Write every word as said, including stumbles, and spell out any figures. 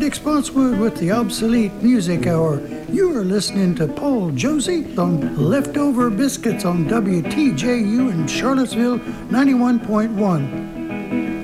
Rick Spotswood with the Obsolete Music Hour. You are listening to Paul Josie on Leftover Biscuits on W T J U in Charlottesville, ninety-one point one.